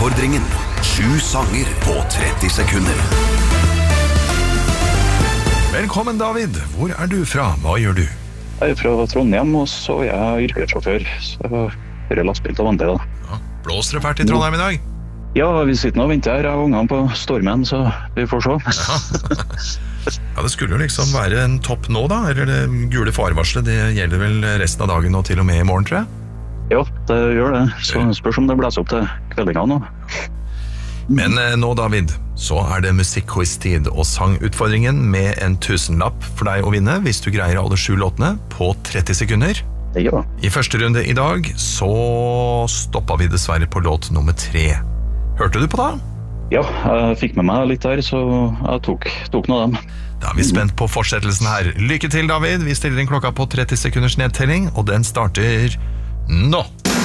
Utfordringen. 7 sanger på 30 sekunder. Velkommen, David. Hvor er du fra? Hva gjør du? Jeg fra Trondheim, og så er jeg yrkessjåfør. Så jeg hører lastbil til vanlig, da. Ja, blåser det fælt i Trondheim i dag? Ja, vi sitter nå og venter her av ungene på stormen, så vi får se. Ja, det skulle jo liksom være en topp nå da, eller det gule farvarselet, det gjelder vel resten av dagen og til og med i morgen, tror jeg? Ja, det gjør det. Så spørs om det blæser opp til kveldinga nå. Men nå, David, så er det musikk-quiz-tid og sangutfordringen med en 1000-lapp for deg å vinne hvis du greier alle 7 låtene på 30 sekunder. Ja. I første runde i dag så stoppet vi dessverre på låt nummer 3. Hørte du på da? Ja, jeg fikk med meg litt der, så jeg tok noe av dem. Da er vi spent på fortsettelsen her. Lykke til, David. Vi stiller inn klokka på 30 sekunders nedtelling, og den starter nå.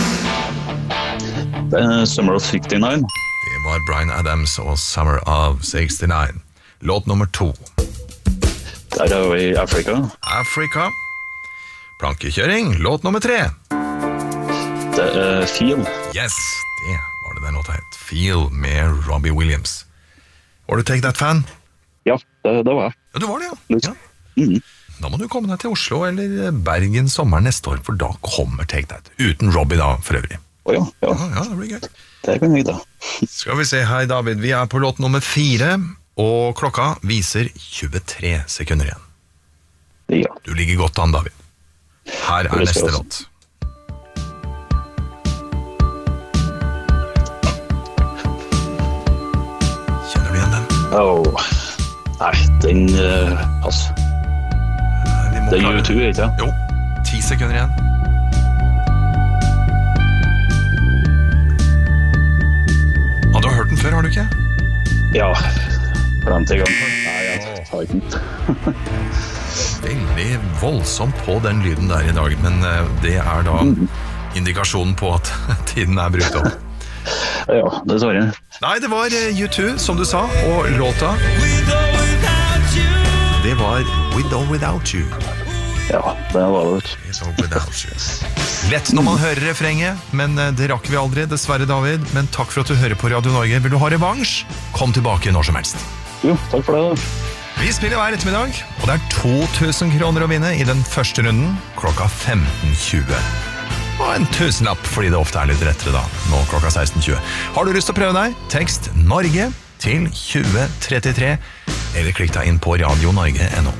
Det er Summer of 69. Det var Bryan Adams og Summer of 69. Låt nummer 2. Der er vi i Afrika. Afrika. Plankekjøring. Låt nummer 3. Det er Feel. Yes, det var det den låta het. Feel med Robbie Williams. Var du Take That-fan? Ja, det var jeg. Ja, du var det, ja. Litt. Ja. Da må du komme deg til Oslo eller Bergen sommeren neste år, for da kommer Take That. Uten Robbie da, for øvrig. Ja. Ja, det blir gøy. Det kan jeg da. Skal vi se, hei David, vi er på låt nummer 4, og klokka viser 23 sekunder igjen. Ja. Du ligger godt an, David. Her er neste låt. Kjenner du igjen den? Nei, den pass. Det er U2, ikke det? Jo, 10 sekunder igjen. Ja, du har hørt den før, har du ikke? Ja, glemt i gang. Nei, jeg tar ikke den. Veldig voldsomt på den lyden der i dag, men det er da indikasjonen på at tiden er brukt opp. Ja, dessverre. Nei, det var U2, som du sa, og låta det var With or Without You. Ja, det var det. With or Without You. Lett når man hører refrenget, men det rakk vi aldri, dessverre, David. Men takk for at du hører på Radio Norge. Vil du ha revansj? Kom tilbake når som helst. Jo, takk for det. Vi spiller hver ettermiddag, og det er 2000 kroner å vinne i den første runden, klokka 15.20. Og en 1000-lapp, fordi det ofte er litt rettere da, nå klokka 16.20. Har du lyst til å prøve deg? Tekst Norge til 2033, eller klikk deg inn på radionorge.no.